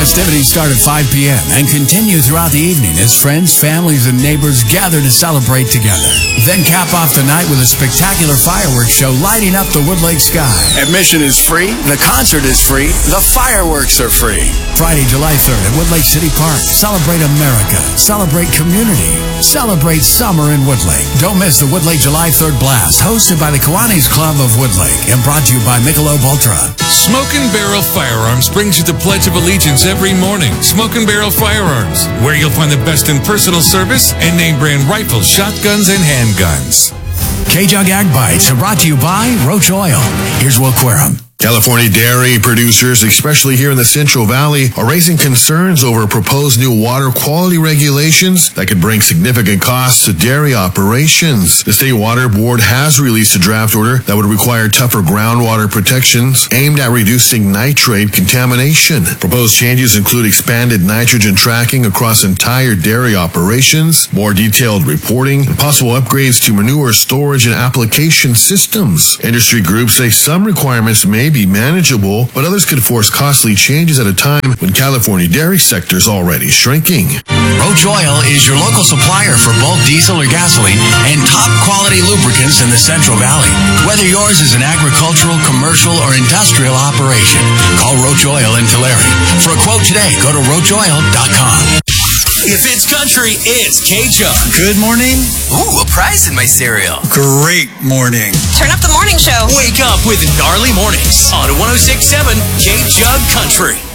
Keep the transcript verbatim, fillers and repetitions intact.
Festivities start at five p.m. and continue throughout the evening as friends, families, and neighbors gather to celebrate together. Then cap off the night with a spectacular fireworks show lighting up the Woodlake sky. Admission is free, the concert is free, the fireworks are free. Friday, July third at Woodlake City Park. Celebrate America. Celebrate community. Celebrate summer in Woodlake. Don't miss the Woodlake July third Blast, hosted by the Kiwanis Club of Woodlake and brought to you by Michelob Ultra. Smoke and Barrel Firearms brings you the Pledge of Allegiance every morning. Smoke and Barrel Firearms, where you'll find the best in personal service and name brand rifles, shotguns, and handguns. K-Jug Ag Bites are brought to you by Roach Oil. Here's Will Querum. California dairy producers, especially here in the Central Valley, are raising concerns over proposed new water quality regulations that could bring significant costs to dairy operations. The State Water Board has released a draft order that would require tougher groundwater protections aimed at reducing nitrate contamination. Proposed changes include expanded nitrogen tracking across entire dairy operations, more detailed reporting, and possible upgrades to manure storage and application systems. Industry groups say some requirements may be manageable, but others could force costly changes at a time when California dairy sector is already shrinking. Roach Oil is your local supplier for bulk diesel or gasoline and top quality lubricants in the Central Valley. Whether yours is an agricultural, commercial, or industrial operation, call Roach Oil in Tulare. For a quote today, go to roach oil dot com. If it's country, it's K-Jug. Good morning. Ooh, a prize in my cereal. Great morning. Turn up the morning show. Wake up with gnarly mornings on one oh six point seven K-Jug Country.